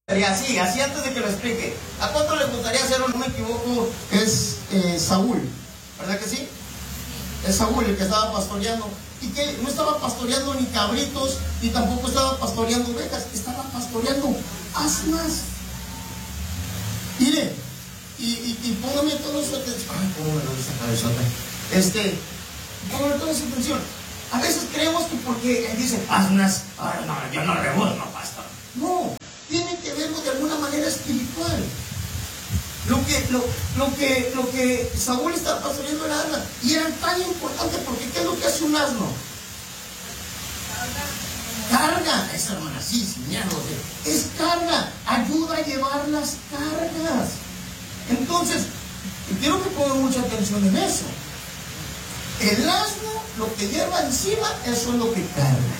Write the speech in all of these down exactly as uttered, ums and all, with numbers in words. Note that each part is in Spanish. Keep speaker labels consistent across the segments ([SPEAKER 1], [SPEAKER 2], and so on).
[SPEAKER 1] Así, así antes de que lo explique. ¿A cuánto les gustaría hacerlo? No me equivoco, es eh, Saúl, ¿verdad que sí? Es Saúl el que estaba pastoreando. Y que no estaba pastoreando ni cabritos, ni tampoco estaba pastoreando ovejas, estaba pastoreando asnas. Mire, y, y, y póngame todo su atención. Ay, cómo me lo dice esa cabezota. Este, póngame toda su atención. A veces creemos que porque él dice asnas, ay, no, yo no rebuzno, pastor. No. Tiene que verlo de alguna manera espiritual. Lo que, lo, lo que, lo que Saúl estaba pastoreando era asna. Y era tan importante porque ¿qué es lo que hace un asno? Carga. Esa hermana, sí, sin miedo. Es carga. Ayuda a llevar las cargas. Entonces, quiero que pongan mucha atención en eso. El asno, lo que lleva encima, eso es lo que carga.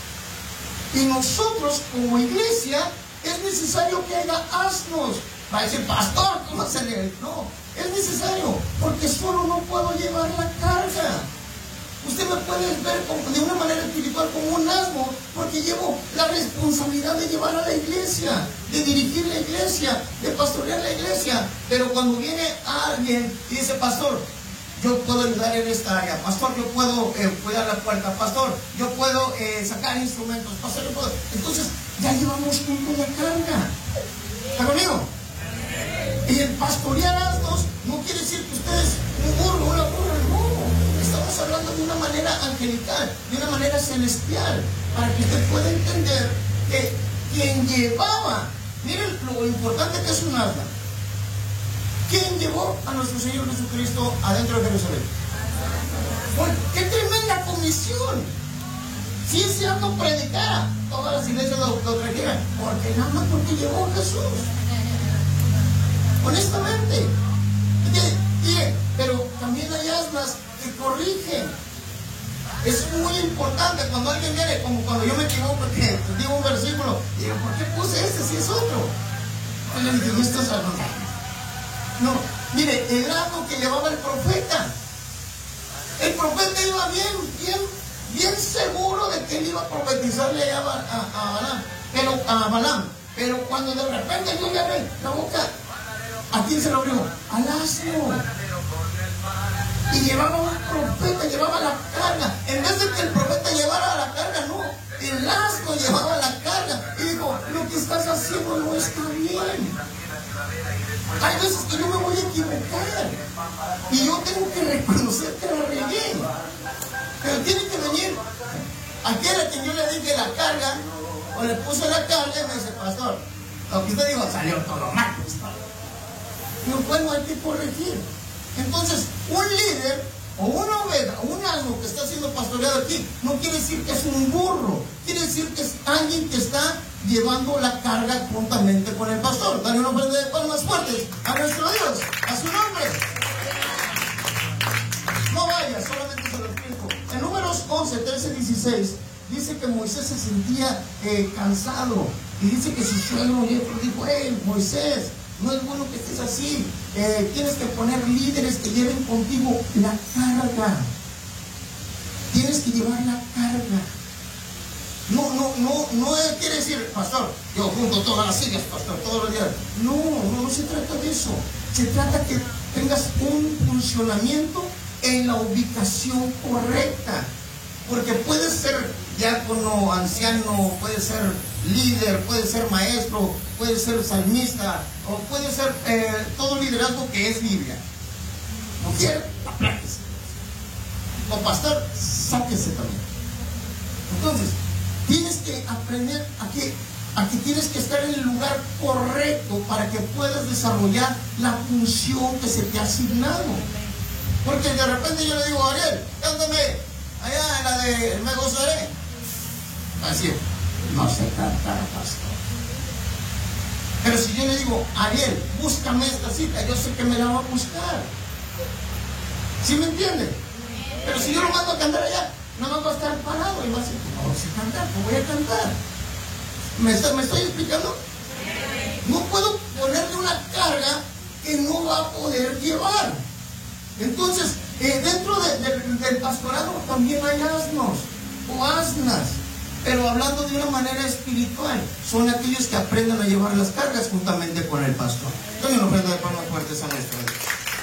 [SPEAKER 1] Y nosotros, como iglesia, es necesario que haya asnos. Va a decir, pastor, ¿cómo se le...? No, es necesario, porque solo no puedo llevar la carga. Usted me puede ver como, de una manera espiritual como un asno, porque llevo la responsabilidad de llevar a la iglesia, de dirigir la iglesia, de pastorear la iglesia. Pero cuando viene alguien y dice, pastor, yo puedo ayudar en esta área, pastor, yo puedo eh, cuidar la puerta, pastor, yo puedo eh, sacar instrumentos, pastor, yo puedo... Entonces, ya llevamos juntos la carga. ¿Está conmigo? Y el pastorear asnos no quiere decir que ustedes un burro, una burra, no. Estamos hablando de una manera angelical, de una manera celestial, para que usted pueda entender que quien llevaba, miren lo importante que es un asna. ¿Quién llevó a nuestro Señor Jesucristo adentro de Jerusalén? Bueno, ¡qué tremenda comisión! Si ese asno predicara, todas las iglesias lo, lo trajeran, porque nada más porque llevó a Jesús. Honestamente. Mire, pero también hay asnas que corrigen. Es muy importante cuando alguien viene, como cuando yo me equivoco, que digo un versículo, y digo, ¿por qué puse este si es otro? Y le digo, esto es algo. No, mire, el asno que llevaba el profeta. El profeta iba bien, bien, bien seguro de que él iba a profetizarle a, a, a Balaam, pero a Balaam. Pero cuando de repente Dios le abre la boca, ¿a quién se lo abrió? Al asno. Y llevaba un profeta, llevaba la carga. En vez de que el profeta llevara la carga, no, el asno llevaba la carga. Y dijo, lo que estás haciendo no está bien. Hay veces que yo me voy a equivocar y yo tengo que reconocer que la regué, pero tiene que venir aquel a quien yo le dije la carga o le puse la carga y me dice, pastor, lo que usted dijo salió todo mal. Y bueno, hay que corregir. Entonces, un líder o una oveja o un asno que está siendo pastoreado aquí no quiere decir que es un burro, quiere decir que es alguien que está llevando la carga juntamente con el pastor. Dale una ofrenda de palmas fuertes a nuestro Dios, a su nombre. No vaya, solamente se lo explico. En Números once, trece, dieciséis dice que Moisés se sentía eh, cansado y dice que su suegro dijo, hey Moisés, no es bueno que estés así, eh, tienes que poner líderes que lleven contigo la carga, tienes que llevar la carga. No, no, no, no quiere decir, pastor, yo junto todas las sillas, pastor, todos los días. No, no, no se trata de eso. Se trata que tengas un funcionamiento en la ubicación correcta. Porque puedes ser diácono, anciano, puedes ser líder, puedes ser maestro, puedes ser salmista, o puede ser eh, todo liderazgo que es Biblia. No quiere, apláquese. O pastor, sáquese también. Entonces, tienes que aprender a que, a que tienes que estar en el lugar correcto para que puedas desarrollar la función que se te ha asignado. Porque de repente yo le digo a Ariel, cántame allá en la de Me Gozaré. Así, no sé cantar, pastor. Pero si yo le digo, Ariel, búscame esta cita, yo sé que me la va a buscar. ¿Sí me entiende? Pero si yo lo mando a cantar allá, no me va a estar parado y va a decir, no sé cantar, no voy a cantar. ¿Me, está, ¿Me estoy explicando? No puedo ponerle una carga que no va a poder llevar. Entonces, eh, dentro de, de, del pastorado también hay asnos o asnas. Pero hablando de una manera espiritual, son aquellos que aprenden a llevar las cargas juntamente con el pastor. Doy una ofrenda de palmas fuertes a nuestro Dios.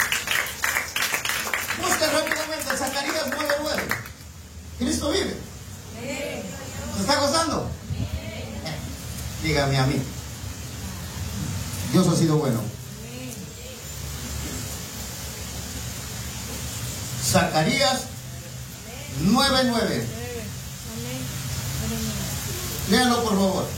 [SPEAKER 1] Busca rápidamente Zacarías nueve nueve. ¿Cristo vive? ¿Se está gozando? Dígame a mí. Dios ha sido bueno. Zacarías nueve nueve. Léalo por favor.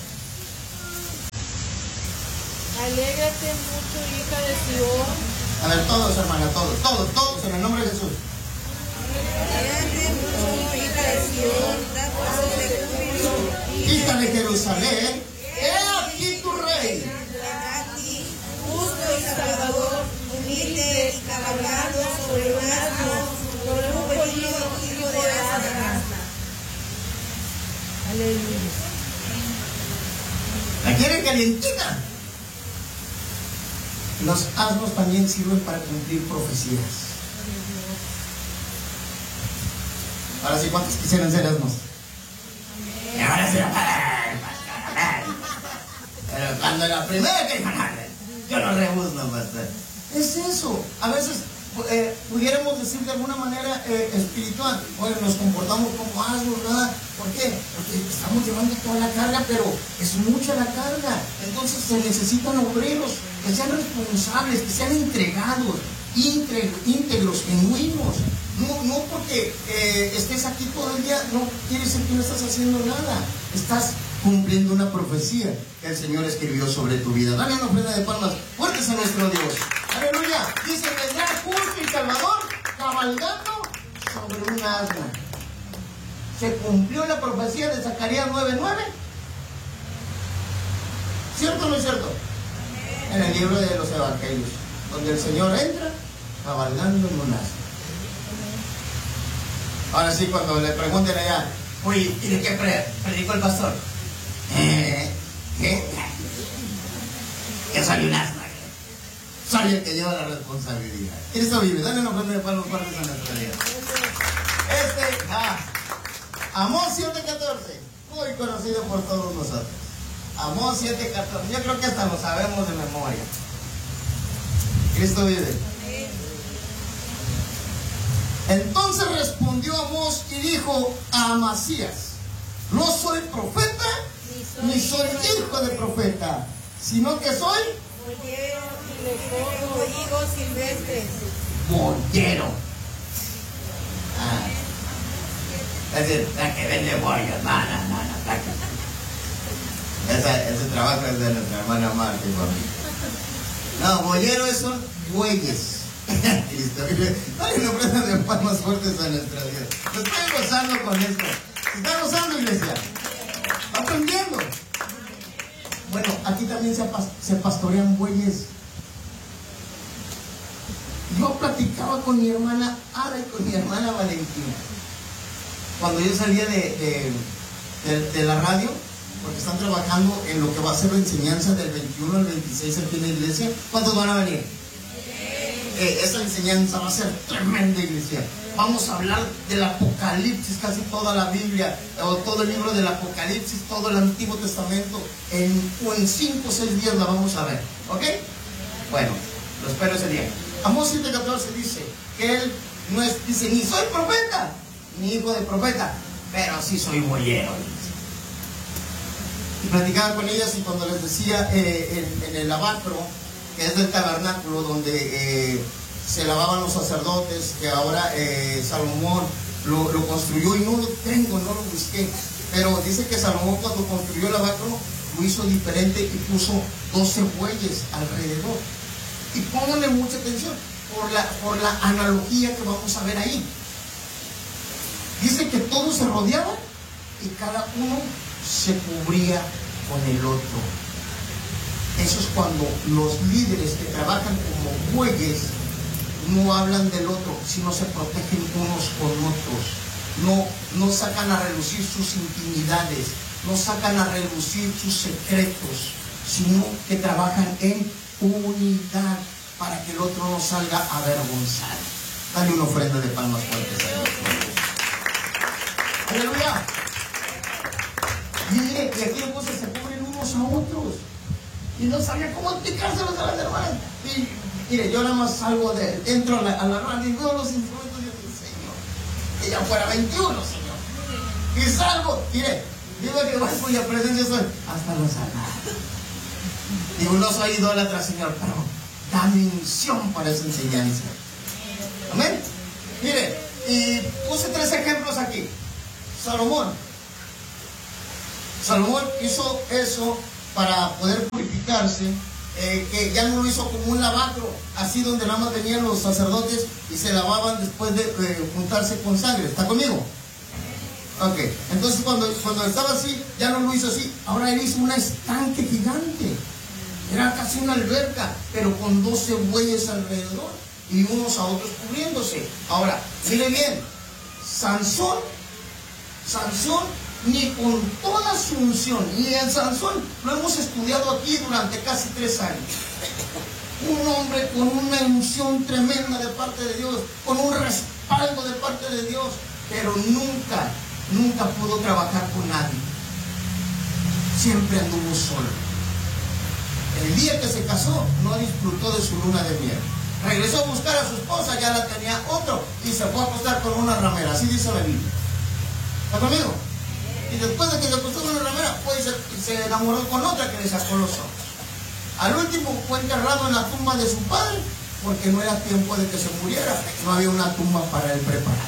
[SPEAKER 2] Alégrate mucho, hija de Sion.
[SPEAKER 1] A ver, todos, hermana, todos, todos, todos, en el nombre de Jesús.
[SPEAKER 3] Alégrate mucho, hija de Sion, da voces de júbilo.
[SPEAKER 1] Hija de Jerusalén, he aquí tu rey.
[SPEAKER 3] Aquí, justo y salvador, humilde y cabalgando sobre un asno, sobre un pollino hijo de asna.
[SPEAKER 2] Aleluya.
[SPEAKER 1] ¿La quieren calientita? Los asnos también sirven para cumplir profecías. Ahora sí, ¿cuántos quisieran ser asnos? Y ahora sí, pero cuando la primera que yo no rebuzno, pastor. Es eso. A veces eh, pudiéramos decir de alguna manera eh, espiritual, oye, nos comportamos como asnos, ¿verdad? ¿Por qué? Porque estamos llevando toda la carga, pero es mucha la carga. Entonces se necesitan obreros que sean responsables, que sean entregados, íntegros, genuinos. No, no porque eh, estés aquí todo el día, no quiere decir que no estás haciendo nada. Estás cumpliendo una profecía que el Señor escribió sobre tu vida. Dale una ofrenda de palmas fuertes a nuestro Dios. Aleluya. Dice, vendrá justo y salvador cabalgando sobre un asno. ¿Se cumplió la profecía de Zacarías nueve nueve? ¿Cierto o no es cierto? En el libro de los Evangelios, donde el Señor entra cabalgando en un asno. Ahora sí, cuando le pregunten allá, uy, ¿y de qué pre predicó el pastor? ¿Eh? ¿Qué? Que soy un asno. Soy el que lleva la responsabilidad. Cristo vive. Dale una ofrenda de palmas fuertes a nuestra vida. Este, ah, Amós siete catorce, muy conocido por todos nosotros. Amós siete catorce, yo creo que hasta lo sabemos de memoria. Cristo vive. Entonces respondió Amós y dijo a Amasías, no soy profeta, ni soy hijo de profeta, sino que soy
[SPEAKER 3] Boyero y le pongo higos silvestres.
[SPEAKER 1] boyero. Ah. Es decir, la que vende bollos, no, no, no, no, la que... Esa, ese trabajo es de nuestra hermana Marta y por mí. No, boyero son bueyes. Cristo, dale una ofrenda de palmas fuertes a nuestra Dios. Me estoy gozando con esto. ¿Se está gozando, iglesia? Aprendiendo. Bueno, aquí también se, se pastorean bueyes. Yo platicaba con mi hermana Ada y con mi hermana Valentina. Cuando yo salía de, de, de, de la radio, porque están trabajando en lo que va a ser la enseñanza del veintiuno al veintiséis aquí en la iglesia. ¿Cuántos van a venir? Eh, esa enseñanza va a ser tremenda, iglesia. Vamos a hablar del Apocalipsis, casi toda la Biblia, o todo el libro del Apocalipsis, todo el Antiguo Testamento, en, o en cinco o seis días la vamos a ver. ¿Ok? Bueno, lo espero ese día. Amós siete catorce dice que él no es, dice, ni soy profeta, ni hijo de profeta, pero sí soy boyero. Y platicaba con ellas y cuando les decía eh, en, en el lavacro, que es del tabernáculo donde eh, se lavaban los sacerdotes, que ahora eh, Salomón lo, lo construyó, y no lo tengo, no lo busqué, pero dice que Salomón cuando construyó el lavacro lo hizo diferente y puso doce bueyes alrededor. Y pónganle mucha atención por la, por la analogía que vamos a ver ahí. Dice que todos se rodeaban y cada uno se cubría con el otro. Eso es cuando los líderes que trabajan como bueyes no hablan del otro, sino se protegen unos con otros. No, no sacan a relucir sus intimidades, no sacan a relucir sus secretos, sino que trabajan en unidad para que el otro no salga avergonzado. Dale una ofrenda de palmas fuertes a Dios. Aleluya. Y mire, y aquí entonces se cubren unos a otros. Y no sabía cómo explicárselos a las hermanas. Y mire, yo nada más salgo de, entro a la, a la radio y veo los instrumentos y yo digo, Señor, que ya fuera veintiuno, Señor. Y salgo, mire, digo que más cuya presencia soy, hasta lo saca. Digo, no soy idólatra, Señor, pero dame unción para esa enseñanza. Amén. Mire, y puse tres ejemplos aquí. Salomón. Salomón hizo eso para poder purificarse, eh, que ya no lo hizo como un lavacro, así donde nada más venían los sacerdotes y se lavaban después de eh, juntarse con sangre. ¿Está conmigo? Ok, entonces cuando, cuando estaba así, ya no lo hizo así. Ahora él hizo un estanque gigante. Era casi una alberca, pero con doce bueyes alrededor y unos a otros cubriéndose. Ahora, mire bien, Sansón, Sansón, ni con toda su unción, ni en Sansón, lo hemos estudiado aquí durante casi tres años. Un hombre con una unción tremenda de parte de Dios, con un respaldo de parte de Dios, pero nunca, nunca pudo trabajar con nadie. Siempre anduvo solo. El día que se casó, no disfrutó de su luna de miel. Regresó a buscar a su esposa, ya la tenía otro, y se fue a acostar con una ramera. Así dice la Biblia. ¿Está conmigo? Y después de que se acostó con una ramera, pues se, se enamoró con otra que le sacó los ojos. Al último fue enterrado en la tumba de su padre, porque no era tiempo de que se muriera. No había una tumba para él preparada.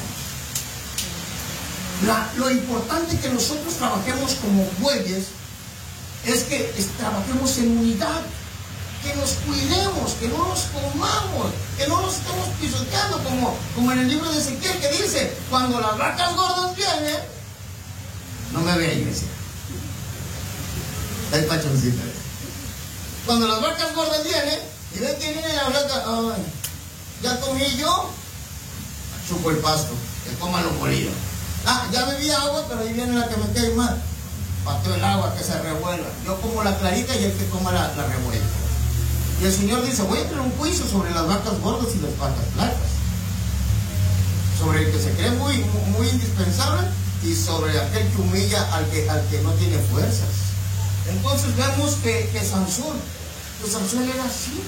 [SPEAKER 1] La, lo importante que nosotros trabajemos como bueyes es que es, trabajemos en unidad, que nos cuidemos, que no nos comamos, que no nos estemos pisoteando, como, como en el libro de Ezequiel que dice, cuando las vacas gordas vienen, no me vea, iglesia, está el pachoncito. Cuando las vacas gordas vienen, y ven que viene la vaca, ay, ya comí yo, chupo el pasto, que coman los molidos. Ah, ya bebí agua, pero ahí viene la que me cae mal. Pateo el agua, que se revuelva. Yo como la clarita y el que coma la, la revuelta. Y el Señor dice, voy a tener un juicio sobre las vacas gordas y las vacas flacas. Sobre el que se cree muy, muy, muy indispensable y sobre aquel que humilla al que, al que no tiene fuerzas. Entonces vemos que, que Sansón, que Sansón era así.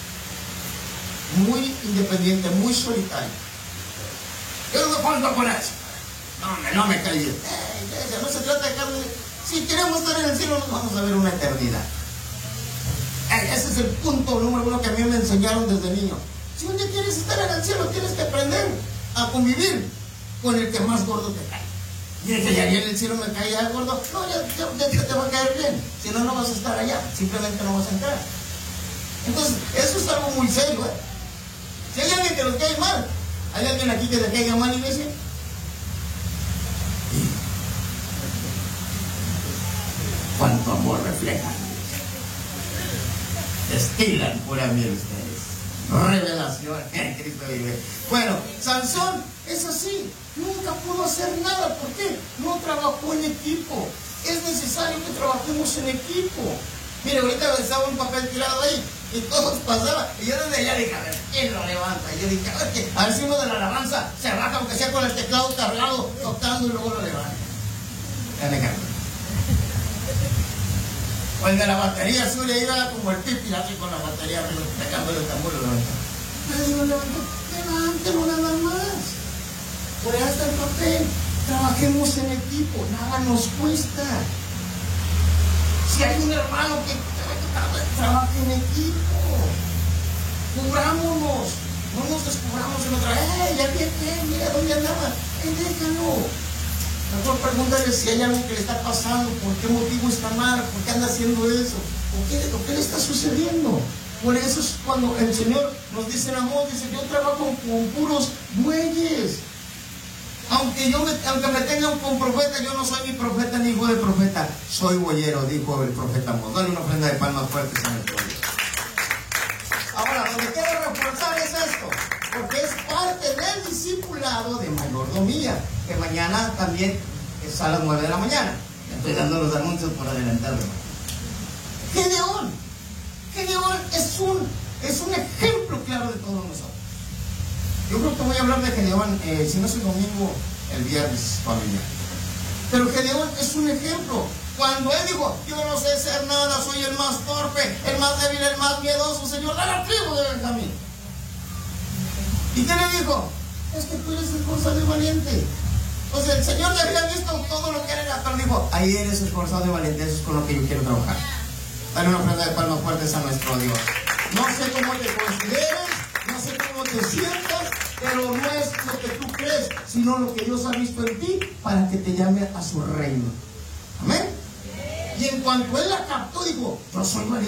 [SPEAKER 1] Muy independiente, muy solitario. Yo no me cuento con eso. No, me, no me caí. Eh, no se trata de carne. Si queremos estar en el cielo, nos vamos a ver una eternidad. Eh, ese es el punto número uno que a mí me enseñaron desde niño. Si un día quieres estar en el cielo, tienes que aprender a convivir con el que más gordo te cae. Y el que ya en el cielo me caía gordo, no, ya, ya, ya te va a caer bien. Si no, no vas a estar allá. Simplemente no vas a entrar. Entonces, eso es algo muy serio, ¿eh? Si hay alguien que nos cae mal, ¿hay alguien aquí que te caiga mal, iglesia? Cuánto amor reflejan. Destilan pura miel ustedes. Revelación en Cristo vive. Bueno, Sansón es así. Nunca pudo hacer nada. ¿Por qué? No trabajó en equipo. Es necesario que trabajemos en equipo. Mire, ahorita estaba un papel tirado ahí y todos pasaban. Y yo desde allá dije, a ver, ¿quién lo levanta? Y yo dije, a ver, que a ver si uno de la alabanza se baja, aunque sea con el teclado cargado, tocando y luego lo levanta. Ya me cargo. O el de la batería suya iba como el pipi, así con la batería, pegando el tambor y lo levantó. Nadie lo levantó. Levántelo nada más. Por allá está el papel. Trabajemos en equipo. Nada nos cuesta. Si hay un hermano que trabaje en equipo, cubrámonos. No nos descubramos en otra. ¡Eh, ya viene! Mira dónde andaba. ¡Eh, déjalo! Mejor pregúntale si hay algo que le está pasando, por qué motivo está mal, por qué anda haciendo eso, o qué, o qué le está sucediendo. Por eso es cuando el Señor nos dice en amor, dice, yo trabajo con puros bueyes. Aunque yo me, aunque me tengan con profeta, yo no soy ni profeta ni hijo de profeta, soy bueyero, dijo el profeta Amós. Dale una ofrenda de pan más fuerte en el pueblo. Ahora, lo que quiero reforzar es esto, porque es parte del discipulado de mayordomía, que mañana también es a las nueve de la mañana. Estoy dando los anuncios por adelantarme. Gedeón. Gedeón es un, es un ejemplo claro de todos nosotros. Yo creo que voy a hablar de Gedeón, eh, si no es el domingo, el viernes familiar. Pero Gedeón es un ejemplo. Cuando él dijo, yo no sé hacer nada, soy el más torpe, el más débil, el más miedoso, Señor, da la tribu de Benjamín. ¿Y qué le dijo? Es que tú eres esforzado y valiente. Entonces el Señor le había visto todo lo que era, pero dijo, ahí eres esforzado y valiente, eso es con lo que yo quiero trabajar. Dale una ofrenda de palmas fuertes a nuestro Dios. No sé cómo te consideres, no sé cómo te sientas, pero no es lo que tú crees, sino lo que Dios ha visto en ti para que te llame a su reino. Amén. Y en cuanto él la captó, dijo, yo soy valiente.